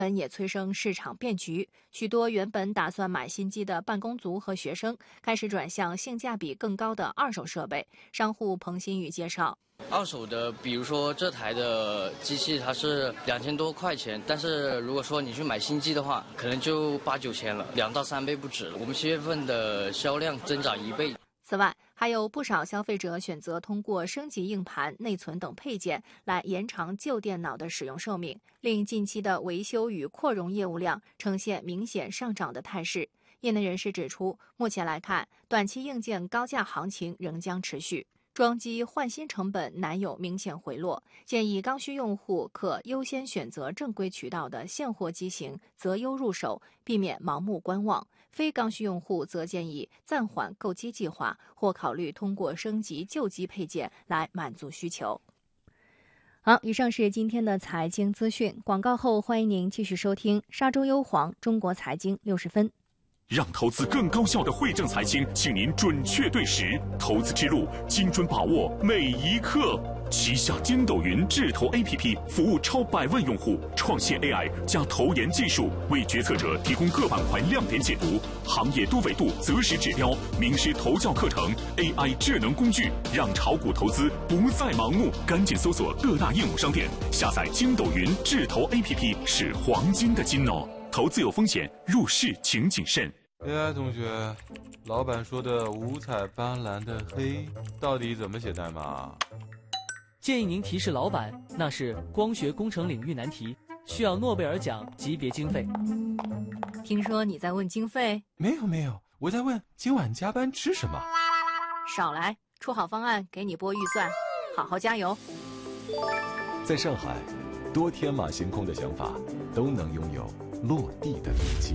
也催生市场变局，许多原本打算买新机的办公族和学生开始转向性价比更高的二手设备。商户彭新宇介绍， 二手的，比如说这台的机器它是2000多块钱，但是如果说你去买新机的话，可能就8、9千了，2到3倍不止。我们7月份的销量增长1倍。 此外，还有不少消费者选择通过升级硬盘、内存等配件来延长旧电脑的使用寿命，令近期的维修与扩容业务量呈现明显上涨的态势。业内人士指出，目前来看，短期硬件高价行情仍将持续，装机换新成本难有明显回落，建议刚需用户可优先选择正规渠道的现货机型，择优入手，避免盲目观望。非刚需用户则建议暂缓购机计划，或考虑通过升级旧机配件来满足需求。好，以上是今天的财经资讯，广告后欢迎您继续收听沙洲优皇中国财经60分。 让投资更高效的惠正财经，请您准确对时，投资之路精准把握每一刻。旗下筋斗云智投 APP 服务超100万用户，创新 AI 加投研技术，为决策者提供各板块亮点解读、行业多维度择时指标、名师投教课程、AI 智能工具，让炒股投资不再盲目。赶紧搜索各大应用商店，下载筋斗云智投 APP 是黄金的金哦。投资有风险，入市请谨慎。 AI 同学，老板说的五彩斑斓的黑到底怎么写代码？ 建议您提示老板，那是光学工程领域难题，需要诺贝尔奖级别经费。 听说你在问经费？ 没有，我在问今晚加班吃什么。 少来，出好方案给你拨预算，好好加油。 在上海，多天马行空的想法都能拥有落地的勇气。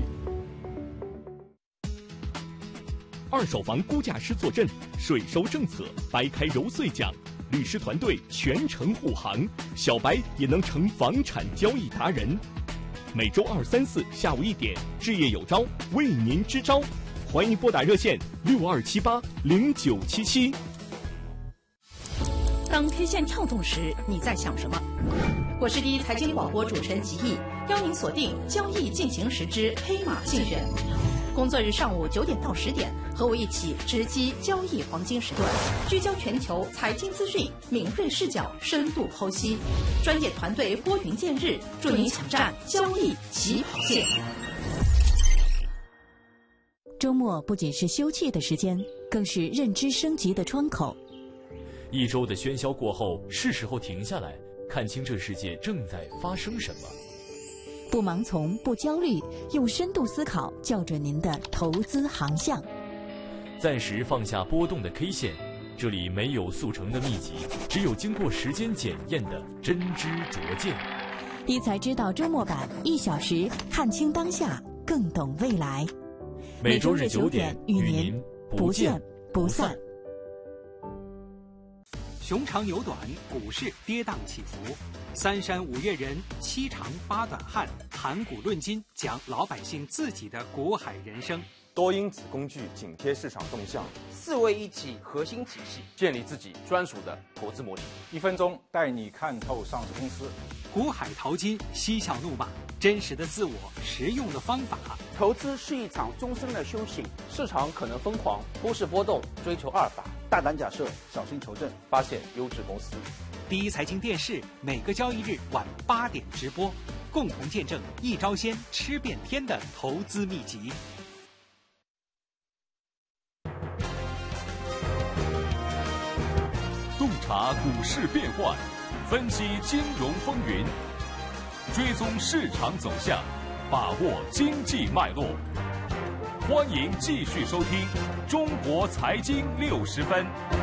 二手房估价师坐镇，税收政策白开揉碎讲，律师团队全程护航，小白也能成房产交易达人。每周2、3、4下午1点，置业有招为您支招，欢迎拨打热线62780977。 当 K 线跳动时，你在想什么？我是第一财经广播主持人吉毅，邀您锁定交易进行时之黑马竞选。工作日上午9点到10点，和我一起直击交易黄金时段，聚焦全球财经资讯，敏锐视角，深度剖析，专业团队拨云见日，助您抢占交易起跑线。 周末不仅是休憩的时间，更是认知升级的窗口。 一周的喧嚣过后，是时候停下来，看清这世界正在发生什么。 不盲从，不焦虑，用深度思考校准您的投资航向。 暂时放下波动的 K 线，这里没有速成的秘籍，只有经过时间检验的真知灼见。 一财知道周末版1小时，看清当下，更懂未来。 每周日9点与您不见不散。 熊长牛短，股市跌宕起伏。3山5岳人，7长8短汉，谈股论金，讲老百姓自己的股海人生。 多因子工具紧贴市场动向 ，4位一体核心体系，建立自己专属的投资模型。 1分钟带你看透上市公司。 股海淘金，嬉笑怒骂，真实的自我，实用的方法。 投资是一场终身的修行，市场可能疯狂，忽视波动，追求阿尔法， 大胆假设，小心求证， 发现优质公司。 第一财经电视每个交易日晚8点直播，共同见证一招鲜吃遍天的投资秘籍。 洞察股市变幻，分析金融风云，追踪市场走向，把握经济脉络。欢迎继续收听《中国财经60分》。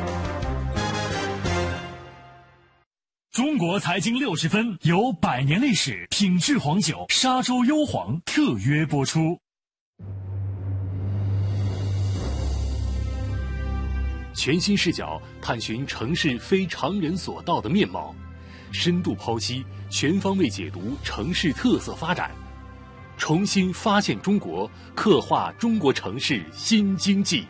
中国财经60分由100年历史品质黄酒沙洲优皇特约播出。全新视角探寻城市非常人所到的面貌，深度剖析，全方位解读城市特色发展，重新发现中国，刻画中国城市新经济。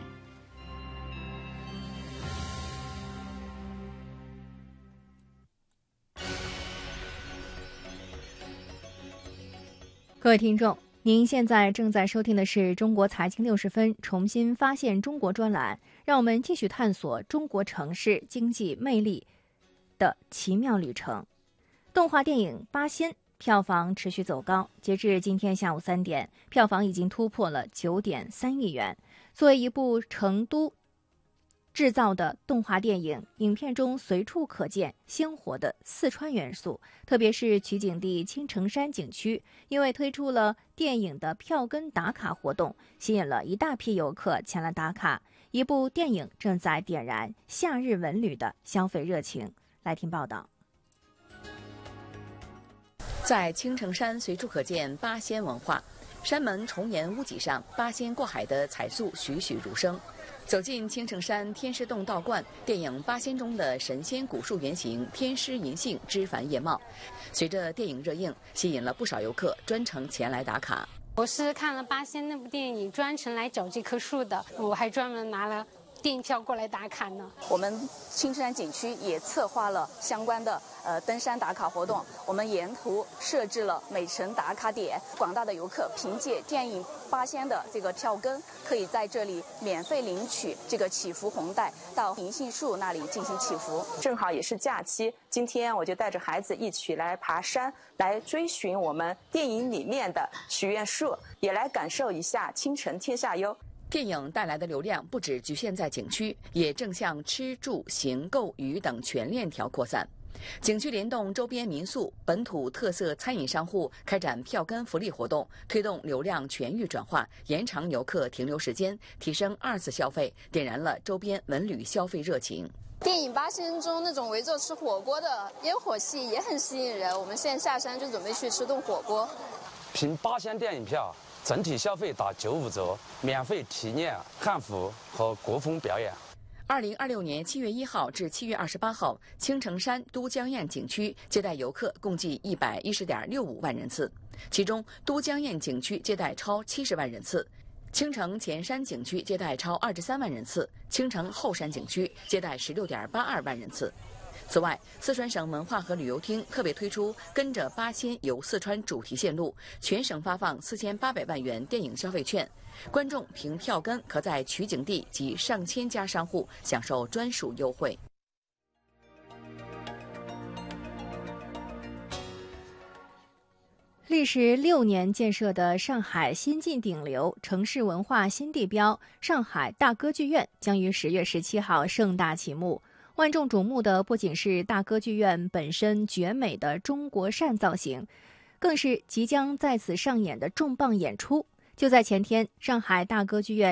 各位听众，您现在正在收听的是中国财经60分重新发现中国专栏，让我们继续探索中国城市经济魅力的奇妙旅程。动画电影《八仙》票房持续走高，截至今天下午3点，票房已经突破了9.3亿元。作为一部成都制造的动画电影，影片中随处可见鲜活的四川元素，特别是取景地青城山景区，因为推出了电影的票根打卡活动，吸引了一大批游客前来打卡。一部电影正在点燃夏日文旅的消费热情。来听报道。 在青城山随处可见八仙文化，山门重檐屋脊上八仙过海的彩塑栩栩如生。走进青城山天师洞道观，电影《八仙》中的神仙古树原型天师银杏枝繁叶茂，随着电影热映，吸引了不少游客专程前来打卡。 我是看了《八仙》那部电影，专程来找这棵树的，我还专门拿了电影票过来打卡呢。 我们青城山景区也策划了相关的登山打卡活动，我们沿途设置了每城打卡点，广大的游客凭借电影《八仙》的这个票根，可以在这里免费领取这个祈福红带，到银杏树那里进行祈福。 正好也是假期，今天我就带着孩子一起来爬山，来追寻我们电影里面的许愿树，也来感受一下青城天下优。 电影带来的流量不只局限在景区，也正向吃住行购娱等全链条扩散。景区联动周边民宿、本土特色餐饮商户开展票根福利活动，推动流量全域转化，延长游客停留时间，提升2次消费，点燃了周边文旅消费热情。 电影《八仙》中那种围着吃火锅的烟火气也很吸引人，我们现在下山就准备去吃顿火锅。 凭八仙电影票，整体消费打95折，免费体验汉服和国风表演。 2026年7月1号至7月28号，青城山都江堰景区接待游客共计110.65万人次，其中都江堰景区接待超70万人次，青城前山景区接待超23万人次，青城后山景区接待16.82万人次。此外，四川省文化和旅游厅特别推出跟着八仙游四川主题线路，全省发放4800万元电影消费券，观众凭票根可在取景地及上千家商户享受专属优惠。 历时6年建设的上海新晋顶流城市文化新地标上海大歌剧院将于10月17号盛大启幕。万众瞩目的不仅是大歌剧院本身绝美的中国扇造型，更是即将在此上演的重磅演出。就在前天，上海大歌剧院